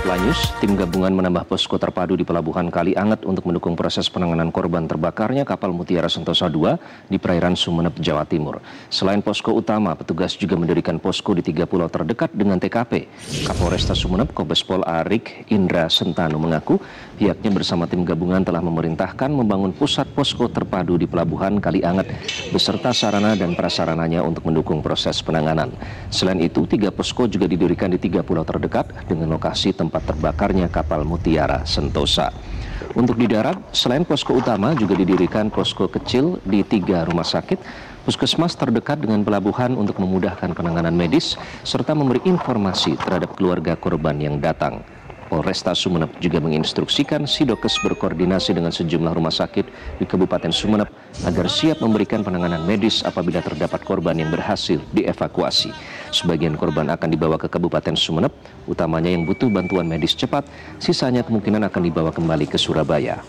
Lanyus, tim gabungan menambah posko terpadu di Pelabuhan Kali Anget untuk mendukung proses penanganan korban terbakarnya kapal Mutiara Sentosa II di perairan Sumeneb, Jawa Timur. Selain posko utama, petugas juga mendirikan posko di 3 pulau terdekat dengan TKP. Kapolresta Sumeneb, Kombes Pol Arik Indra Sentano mengaku pihaknya bersama tim gabungan telah memerintahkan membangun pusat posko terpadu di Pelabuhan Kali Anget beserta sarana dan prasarananya untuk mendukung proses penanganan. Selain itu, 3 posko juga didirikan di 3 pulau terdekat dengan lokasi tempat terbakarnya kapal Mutiara Sentosa. Untuk di darat, selain posko utama juga didirikan posko kecil di 3 rumah sakit, puskesmas terdekat dengan pelabuhan untuk memudahkan penanganan medis, serta memberi informasi terhadap keluarga korban yang datang. Polresta Sumeneb juga menginstruksikan Sidokes berkoordinasi dengan sejumlah rumah sakit di Kabupaten Sumeneb agar siap memberikan penanganan medis apabila terdapat korban yang berhasil dievakuasi. Sebagian korban akan dibawa ke Kabupaten Sumeneb, utamanya yang butuh bantuan medis cepat, sisanya kemungkinan akan dibawa kembali ke Surabaya.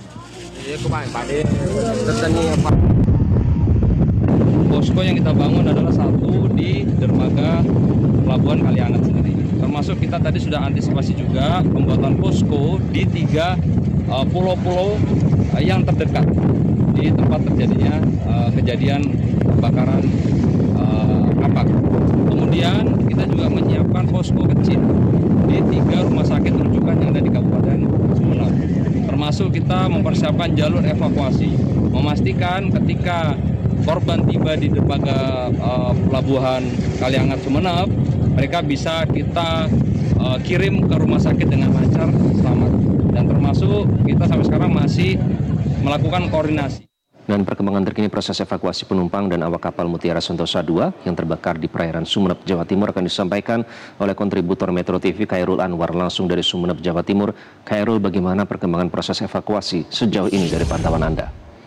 Posko yang kita bangun adalah satu di dermaga Pelabuhan Kali Anget sendiri. Termasuk kita tadi sudah antisipasi juga pembuatan posko di 3 pulau-pulau yang terdekat di tempat terjadinya kejadian kebakaran kapal. Kemudian kita juga menyiapkan posko kecil di 3 rumah sakit rujukan yang ada di Kabupaten Sumeneb. Termasuk kita mempersiapkan jalur evakuasi, memastikan ketika korban tiba di dermaga Pelabuhan Kali Anget Sumeneb, mereka bisa kita kirim ke rumah sakit dengan lancar, selamat. Dan termasuk kita sampai sekarang masih melakukan koordinasi. Dan perkembangan terkini proses evakuasi penumpang dan awak kapal Mutiara Sentosa II yang terbakar di perairan Sumeneb, Jawa Timur akan disampaikan oleh kontributor Metro TV Khairul Anwar langsung dari Sumeneb, Jawa Timur. Khairul, bagaimana perkembangan proses evakuasi sejauh ini dari pantauan Anda?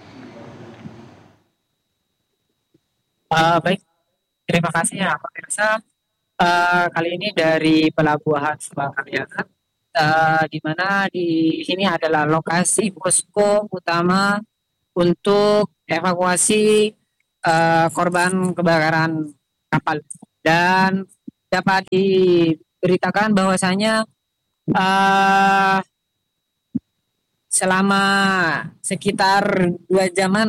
Baik, terima kasih ya Pak Mirsa. Kali ini dari Pelabuhan Kali Anget, di mana di sini adalah lokasi posko utama untuk evakuasi korban kebakaran kapal. Dan dapat diberitakan bahwasanya selama sekitar 2 jaman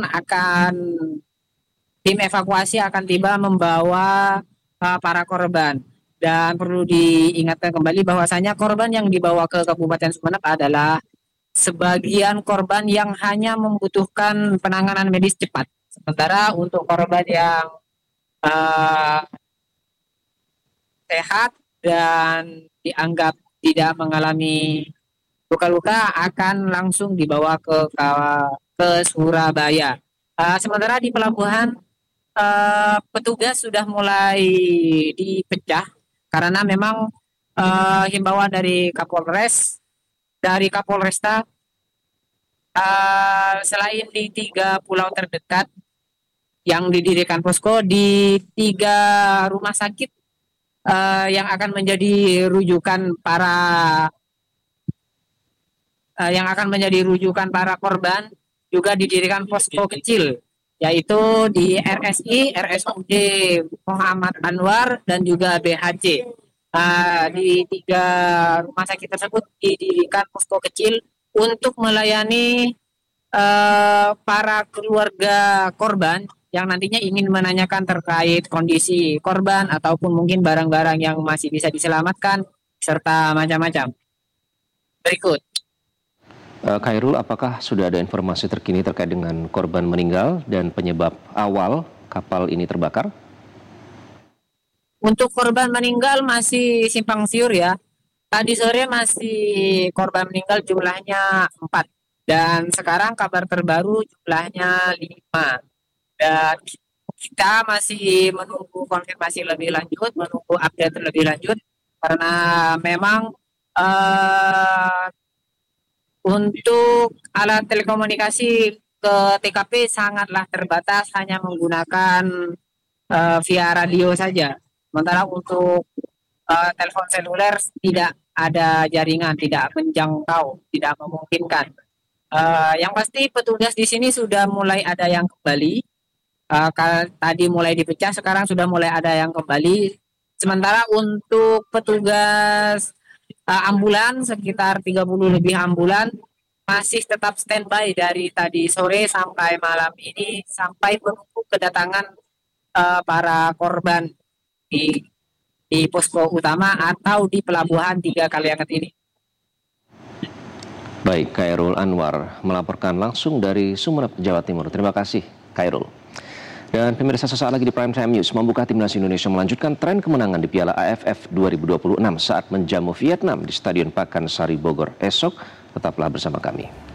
tim evakuasi akan tiba membawa para korban. Dan perlu diingatkan kembali bahwasanya korban yang dibawa ke Kabupaten Sumeneb adalah sebagian korban yang hanya membutuhkan penanganan medis cepat. Sementara untuk korban yang sehat dan dianggap tidak mengalami luka-luka akan langsung dibawa ke Surabaya. Sementara di pelabuhan petugas sudah mulai dipecah karena memang himbauan dari Kapolresta selain di 3 pulau terdekat yang didirikan posko di 3 rumah sakit yang akan menjadi rujukan para korban juga didirikan posko kecil, yaitu di RSI, RSUD Muhammad Anwar, dan juga BHC. Di 3 rumah sakit tersebut didirikan posko kecil untuk melayani para keluarga korban yang nantinya ingin menanyakan terkait kondisi korban ataupun mungkin barang-barang yang masih bisa diselamatkan, serta macam-macam. Berikut. Khairul, apakah sudah ada informasi terkini terkait dengan korban meninggal dan penyebab awal kapal ini terbakar? Untuk korban meninggal masih simpang siur ya. Tadi sore masih korban meninggal jumlahnya 4. Dan sekarang kabar terbaru jumlahnya 5. Dan kita masih menunggu konfirmasi lebih lanjut, menunggu update lebih lanjut. Karena memang untuk alat telekomunikasi ke TKP sangatlah terbatas, hanya menggunakan via radio saja. Sementara untuk telepon seluler tidak ada jaringan, tidak menjangkau, tidak memungkinkan. Yang pasti petugas di sini sudah mulai ada yang kembali. Tadi mulai dipecah, sekarang sudah mulai ada yang kembali. Sementara untuk petugas ambulan sekitar 30 lebih ambulan masih tetap standby dari tadi sore sampai malam ini sampai menunggu kedatangan para korban di posko utama atau di pelabuhan 3 Kalianget ini. Baik, Khairul Anwar melaporkan langsung dari Sumeneb, Jawa Timur. Terima kasih, Khairul. Dan pemirsa, sesaat lagi di Prime Time News, membuka timnas Indonesia melanjutkan tren kemenangan di Piala AFF 2026 saat menjamu Vietnam di Stadion Pakansari Bogor esok. Tetaplah bersama kami.